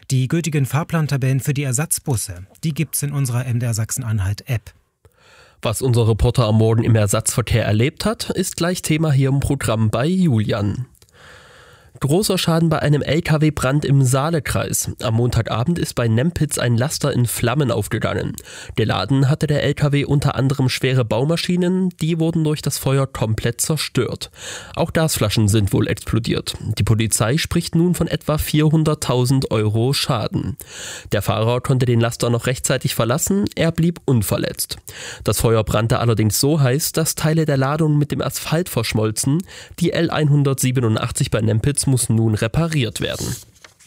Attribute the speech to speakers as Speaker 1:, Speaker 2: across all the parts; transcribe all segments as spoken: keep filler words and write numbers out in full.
Speaker 1: Die gültigen Fahrplantabellen für die Ersatzbusse, die gibt's in unserer M D R Sachsen-Anhalt-App.
Speaker 2: Was unser Reporter am Morgen im Ersatzverkehr erlebt hat, ist gleich Thema hier im Programm bei Julian. Großer Schaden bei einem L K W-Brand im Saalekreis. Am Montagabend ist bei Nempitz ein Laster in Flammen aufgegangen. Der Laden hatte der L K W unter anderem schwere Baumaschinen, die wurden durch das Feuer komplett zerstört. Auch Gasflaschen sind wohl explodiert. Die Polizei spricht nun von etwa vierhunderttausend Euro Schaden. Der Fahrer konnte den Laster noch rechtzeitig verlassen, er blieb unverletzt. Das Feuer brannte allerdings so heiß, dass Teile der Ladung mit dem Asphalt verschmolzen. Die L hundertsiebenundachtzig bei Nempitz muss nun repariert werden.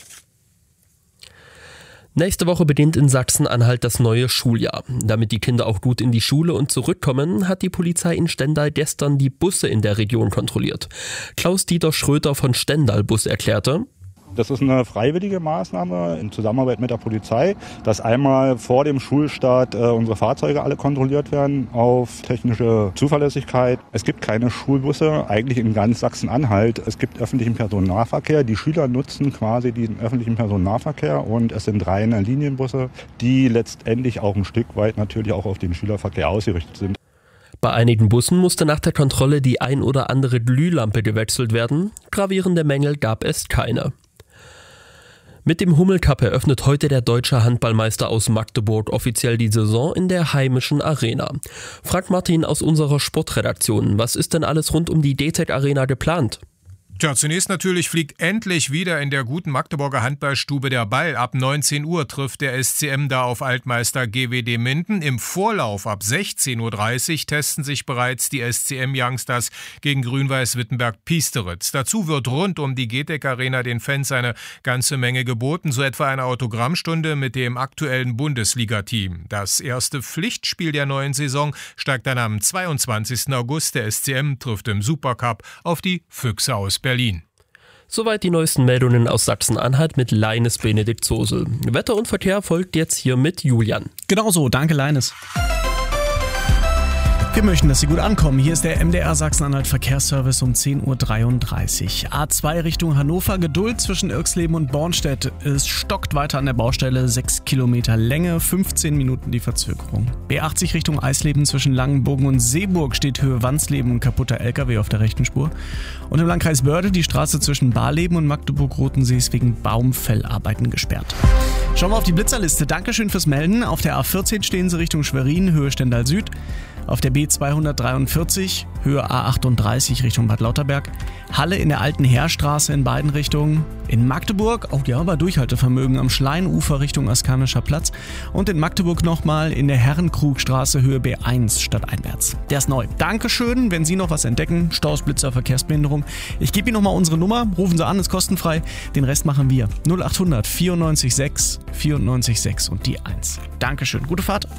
Speaker 2: Nächste Woche beginnt in Sachsen-Anhalt das neue Schuljahr. Damit die Kinder auch gut in die Schule und zurückkommen, hat die Polizei in Stendal gestern die Busse in der Region kontrolliert. Klaus-Dieter Schröter von Stendal Bus erklärte:
Speaker 3: Das ist eine freiwillige Maßnahme in Zusammenarbeit mit der Polizei, dass einmal vor dem Schulstart äh, unsere Fahrzeuge alle kontrolliert werden auf technische Zuverlässigkeit. Es gibt keine Schulbusse, eigentlich in ganz Sachsen-Anhalt. Es gibt öffentlichen Personennahverkehr. Die Schüler nutzen quasi den öffentlichen Personennahverkehr und es sind reine Linienbusse, die letztendlich auch ein Stück weit natürlich auch auf den Schülerverkehr ausgerichtet sind.
Speaker 2: Bei einigen Bussen musste nach der Kontrolle die ein oder andere Glühlampe gewechselt werden. Gravierende Mängel gab es keine. Mit dem Hummel-Cup eröffnet heute der deutsche Handballmeister aus Magdeburg offiziell die Saison in der heimischen Arena. Fragt Martin aus unserer Sportredaktion, was ist denn alles rund um die D Z Arena geplant?
Speaker 4: Tja, zunächst natürlich fliegt endlich wieder in der guten Magdeburger Handballstube der Ball. Ab neunzehn Uhr trifft der S C M da auf Altmeister G W D Minden. Im Vorlauf ab sechzehn Uhr dreißig testen sich bereits die S C M-Youngsters gegen Grün-Weiß-Wittenberg-Piesteritz. Dazu wird rund um die G T E C Arena den Fans eine ganze Menge geboten, so etwa eine Autogrammstunde mit dem aktuellen Bundesliga-Team. Das erste Pflichtspiel der neuen Saison steigt dann am zweiundzwanzigsten August. Der S C M trifft im Supercup auf die Füchse aus Berlin.
Speaker 2: Soweit die neuesten Meldungen aus Sachsen-Anhalt mit Leines Benedikt Zosel. Wetter und Verkehr folgt jetzt hier mit Julian.
Speaker 5: Genau so, danke Leines. Wir möchten, dass Sie gut ankommen. Hier ist der M D R Sachsen-Anhalt Verkehrsservice um zehn Uhr dreiunddreißig. A zwei Richtung Hannover, Geduld zwischen Irxleben und Bornstedt. Es stockt weiter an der Baustelle, sechs Kilometer Länge, fünfzehn Minuten die Verzögerung. B achtzig Richtung Eisleben zwischen Langenbogen und Seeburg steht Höhe Wandsleben und kaputter L K W auf der rechten Spur. Und im Landkreis Börde die Straße zwischen Barleben und Magdeburg-Rotensee ist wegen Baumfellarbeiten gesperrt. Schauen wir auf die Blitzerliste. Dankeschön fürs Melden. Auf der A vierzehn stehen Sie Richtung Schwerin, Höhe Stendal Süd. Auf der B zweihundertdreiundvierzig, Höhe A achtunddreißig Richtung Bad Lauterberg. Halle in der Alten Heerstraße in beiden Richtungen. In Magdeburg, auch ja, aber Durchhaltevermögen am Schleinufer Richtung Askanischer Platz. Und in Magdeburg nochmal in der Herrenkrugstraße Höhe B eins stadteinwärts. Der ist neu. Dankeschön, wenn Sie noch was entdecken. Staus, Blitzer, Verkehrsbehinderung. Ich gebe Ihnen nochmal unsere Nummer. Rufen Sie an, ist kostenfrei. Den Rest machen wir. null achthundert vierundneunzig sechs vierundneunzig sechs und die eins. Dankeschön. Gute Fahrt.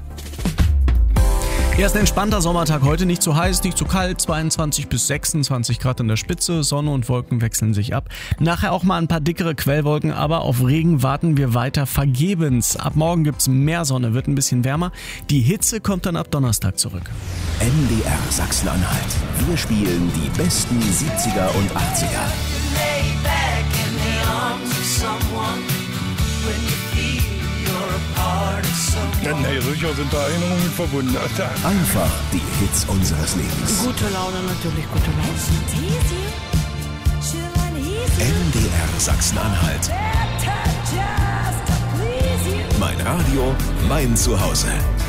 Speaker 5: Erst ein entspannter Sommertag, heute nicht zu heiß, nicht zu kalt, zweiundzwanzig bis sechsundzwanzig Grad an der Spitze, Sonne und Wolken wechseln sich ab. Nachher auch mal ein paar dickere Quellwolken, aber auf Regen warten wir weiter vergebens. Ab morgen gibt's mehr Sonne, wird ein bisschen wärmer. Die Hitze kommt dann ab Donnerstag zurück.
Speaker 6: M D R Sachsen-Anhalt. Wir spielen die besten siebziger und achtziger.
Speaker 7: Nee, sicher sind da Erinnerungen mit verbunden.
Speaker 6: Einfach die Hits unseres Lebens.
Speaker 8: Gute Laune, natürlich gute Laune.
Speaker 6: M D R Sachsen-Anhalt. Mein Radio, mein Zuhause.